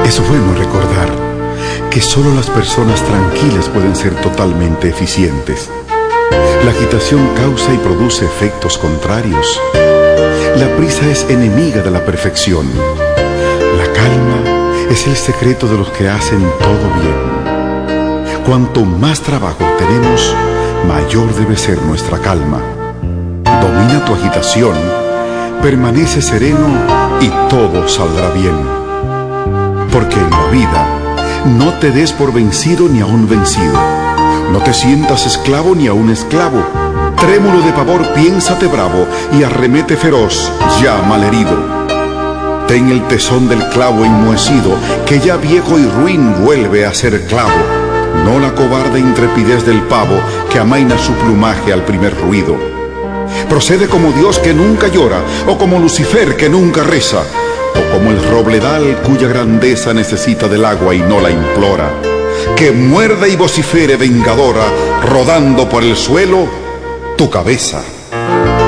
Es bueno recordar que solo las personas tranquilas pueden ser totalmente eficientes. La agitación causa y produce efectos contrarios. La prisa es enemiga de la perfección. La calma es el secreto de los que hacen todo bien. Cuanto más trabajo tenemos, mayor debe ser nuestra calma. Domina tu agitación, permanece sereno y todo saldrá bien. Porque en la vida no te des por vencido ni a un vencido. No te sientas esclavo ni a un esclavo. Trémulo de pavor, piénsate bravo y arremete feroz, ya malherido. Ten el tesón del clavo enmohecido, que ya viejo y ruin vuelve a ser clavo. No la cobarde intrepidez del pavo, que amaina su plumaje al primer ruido. Procede como Dios que nunca llora, o como Lucifer que nunca reza, o como el robledal cuya grandeza necesita del agua y no la implora. Que muerde y vocifere vengadora, rodando por el suelo tu cabeza.